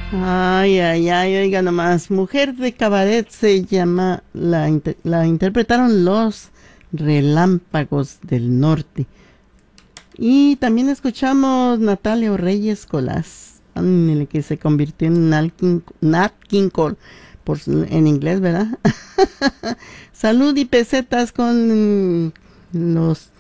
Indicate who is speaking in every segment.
Speaker 1: Ay, ay, ay, oiga nomás. Mujer de Cabaret se llama, la interpretaron los Relámpagos del Norte. Y también escuchamos Natalia Reyes Colás, el que se convirtió en Nat King Cole, en inglés, ¿verdad? Salud y pesetas con los,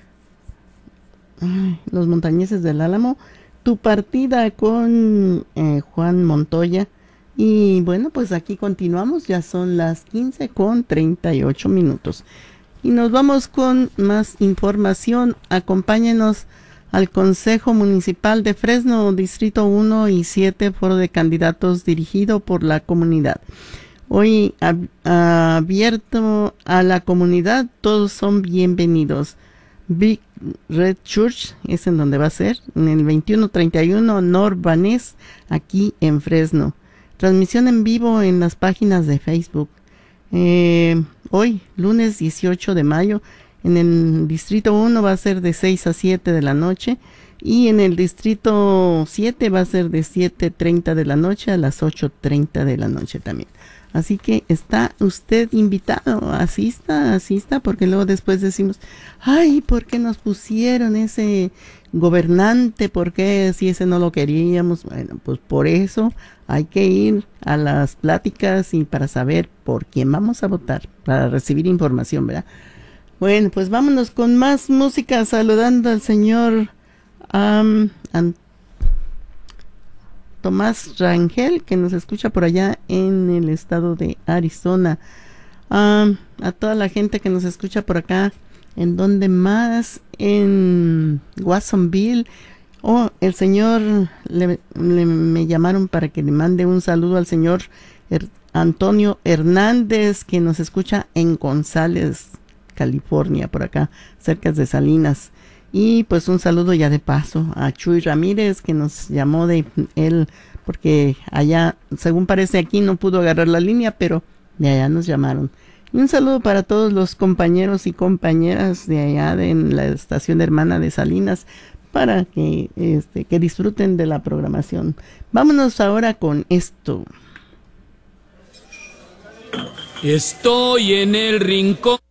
Speaker 1: los montañeses del Álamo. Tu partida con Juan Montoya. Y bueno, pues aquí continuamos, ya son las 15:38. Y nos vamos con más información. Acompáñenos al Consejo Municipal de Fresno, Distrito 1 y 7, foro de candidatos dirigido por la comunidad. Hoy abierto a la comunidad, todos son bienvenidos. Big Red Church es en donde va a ser, en el 2131 North Vaness, aquí en Fresno. Transmisión en vivo en las páginas de Facebook. Hoy, lunes 18 de mayo, en el Distrito 1 va a ser de 6 a 7 de la noche y en el Distrito 7 va a ser de 7:30 de la noche a las 8:30 de la noche también. Así que está usted invitado, asista, porque luego después decimos, ay, ¿por qué nos pusieron ese gobernante? ¿Por qué si ese no lo queríamos? Bueno, pues por eso hay que ir a las pláticas y para saber por quién vamos a votar, para recibir información, ¿verdad? Bueno, pues vámonos con más música, saludando al señor Tomás Rangel, que nos escucha por allá en el estado de Arizona. A toda la gente que nos escucha por acá, en donde más, en Watsonville. El señor, me llamaron para que le mande un saludo al señor Antonio Hernández, que nos escucha en González, California, por acá, cerca de Salinas. Y pues un saludo ya de paso a Chuy Ramírez, que nos llamó de él, porque allá, según parece aquí, no pudo agarrar la línea, pero de allá nos llamaron. Y un saludo para todos los compañeros y compañeras de allá de la estación hermana de Salinas, para que disfruten de la programación. Vámonos ahora con esto.
Speaker 2: Estoy en el rincón